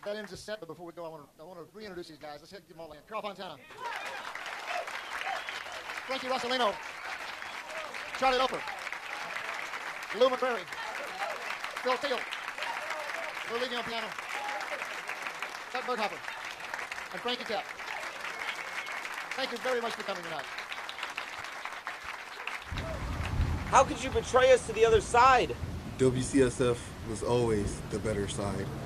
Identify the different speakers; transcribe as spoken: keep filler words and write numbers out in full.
Speaker 1: That ends the set, but before we go, I want to, I want to reintroduce these guys. Let's hit them all in. Carl Fontana. Frankie Rossolino. Charlie Loper. Lou McCrary. Phil Teal. Lou Levy on piano. Chuck Berghopper. And Frankie Tapp. Thank you very much for coming tonight.
Speaker 2: How could you betray us to the other side?
Speaker 3: W C S F was always the better side.